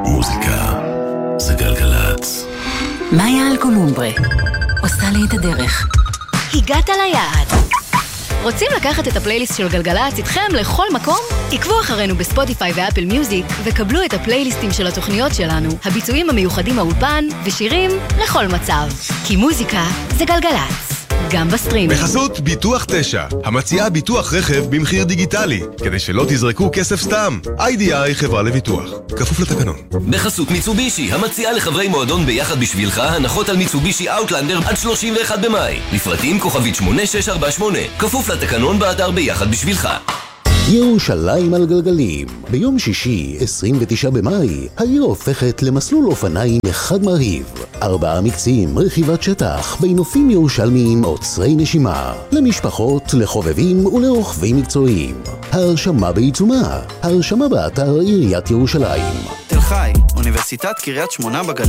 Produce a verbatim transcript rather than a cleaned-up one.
מוזיקה זה גלגלץ. מאיה אלקומומברה עושה לי את הדרך. הגעת ליעד. רוצים לקחת את הפלייליסט של גלגלץ איתכם לכל מקום? עקבו אחרינו בספוטיפיי ואפל מיוזיק וקבלו את הפלייליסטים של התוכניות שלנו, הביצועים המיוחדים מהאולפן ושירים לכל מצב. כי מוזיקה זה גלגלץ. גם בסטרימינג. בחסות ביטוח תשע, המציעה ביטוח רכב במחיר דיגיטלי, כדי שלא תזרקו כסף סתם. איי די איי חברה לביטוח, כפוף לתקנון. בחסות מיצובישי, המציעה לחברי מועדון ביחד בשבילך הנחות על מיצובישי אאוטלנדר עד שלושים ואחד במאי. לפרטים כוכבית שמונה שש ארבע שמונה, כפוף לתקנון באתר ביחד בשבילך. ירושלים על גלגלים. ביום שישי, עשרים ותשעה במאי, העיר הופכת למסלול אופניים אחד מרהיב. ארבעה מקצים, רכיבת שטח, בנופים ירושלמיים עוצרי נשימה. למשפחות, לחובבים ולרוכבים מקצועיים. ההרשמה בעיצומה. ההרשמה באתר עיריית ירושלים. תל חי, אוניברסיטת קריית שמונה בגליל.